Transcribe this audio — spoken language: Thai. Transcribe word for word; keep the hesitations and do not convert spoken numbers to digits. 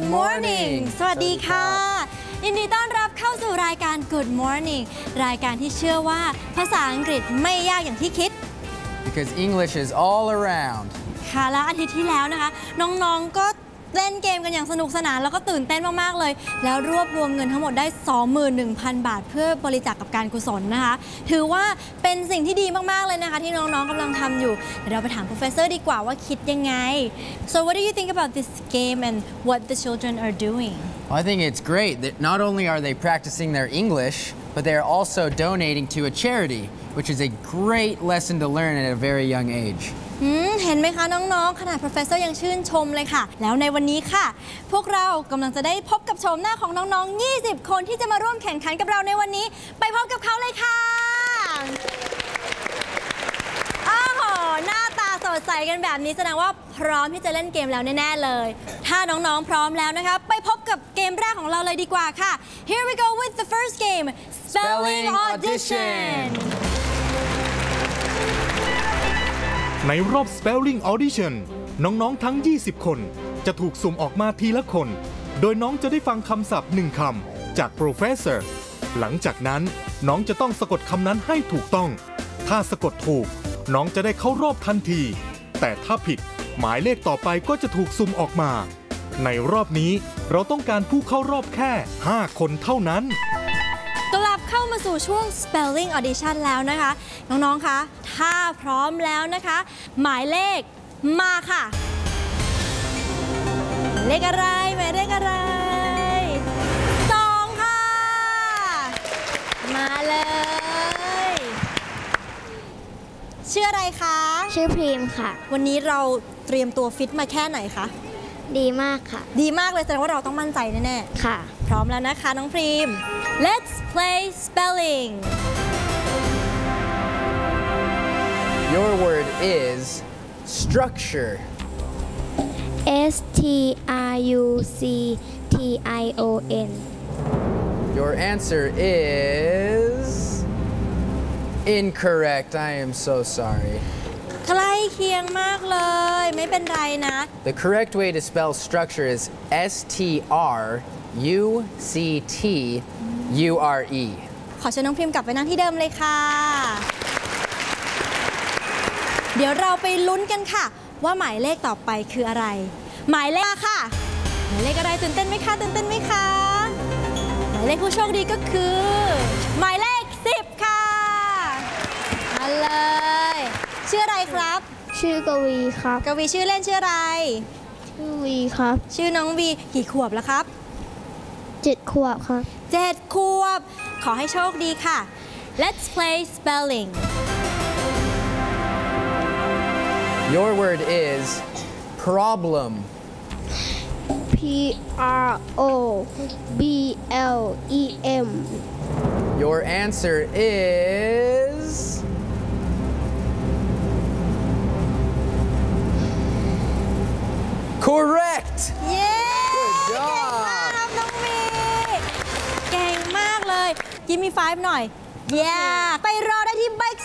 morning สวัสดีค่ะยินดีต้อนรับเข้าสู่รายการ Good Morning รายการที่เชื่อว่าภาษาอังกฤษไม่ยากอย่างที่คิด Because English is all around ค่ะและอาทิตย์ที่แล้วนะคะน้องๆก็เล่นเกมกันอย่างสนุกสนานแล้วก็ตื่นเต้นมากๆเลยแล้วรวบรวมเงินทั้งหมดได้ สองหมื่นหนึ่งพัน บาทเพื่อบริจาค กับการกุศลนะคะถือว่าเป็นสิ่งที่ดีมากๆเลยนะคะที่น้องๆกำลังทำอยู่เดี๋ยวเราไปถาม professor ดีกว่าว่าคิดยังไง so what do you think about this game and what the children are doing Well, I think it's great that not only are they practicing their English but they are also donating to a charity which is a great lesson to learn at a very young age เห็นไหมคะน้องๆขนาด professor ยังชื่นชมเลยค่ะแล้วในวันนี้ค่ะพวกเรากำลังจะได้พบกับโฉมหน้าของน้องๆยี่สิบคนที่จะมาร่วมแข่งขันกับเราในวันนี้ไปพบกับเขาเลยค่ะอ้าวหน้าตาสดใสกันแบบนี้แสดงว่าพร้อมที่จะเล่นเกมแล้วแน่ๆเลยถ้าน้องๆพร้อมแล้วนะคะไปพบกับเกมแรกของเราเลยดีกว่าค่ะ Here we go with the first game Spelling Audition ในรอบ Spelling Audition น้องๆทั้งยี่สิบคนจะถูกสุ่มออกมาทีละคนโดยน้องจะได้ฟังคำศัพท์หนึ่งคำจาก Professor หลังจากนั้นน้องจะต้องสะกดคำนั้นให้ถูกต้องถ้าสะกดถูกน้องจะได้เข้ารอบทันทีแต่ถ้าผิดหมายเลขต่อไปก็จะถูกสุ่มออกมาในรอบนี้เราต้องการผู้เข้ารอบแค่ห้าคนเท่านั้นกลับเข้ามาสู่ช่วง Spelling Audition แล้วนะคะน้องๆคะถ้าพร้อมแล้วนะคะหมายเลขมาค่ะหมายเลขอะไรหมายเลขอะไรสองค่ะมาเลยชื่ออะไรคะชื่อพรีมค่ะวันนี้เราเตรียมตัวฟิตมาแค่ไหนคะดีมากค่ะดีมากเลยแสดงว่าเราต้องมั่นใจแน่ๆค่ะพร้อมแล้วนะคะน้องพรีม Let's play spelling Your word is structure S T R U C T I O N Your answer is incorrect I am so sorry ใกล้เคียงมากเลยไม่เป็นไรนะ The correct way to spell structure is S T R U C T U R E ขอเชิญน้องพิมพ์กลับไปนั่งที่เดิมเลยค่ะเดี๋ยวเราไปลุ้นกันค่ะว่าหมายเลขต่อไปคืออะไรหมายเลขค่ะหมายเลขอะไรตื่นเต้นไหมคะตื่นเต้นไหมคะหมายเลขผู้โชคดีก็คือหมายเลขสิบค่ะมาเลยชื่ออะไรครับชื่อกวีครับกวีชื่อเล่นชื่ออะไรชื่อวีครับชื่อน้องวีกี่ขวบแล้วครับเจ็ดขวบครับเจ็ดขวบขอให้โชคดีค่ะ Let's play spelling Your word is problem P R O B L E M Your answer is correct เย้เก่งมากครับน้องวีเก่งมากเลย Give me five หน่อย yeah ไปรอได้ที่ Bike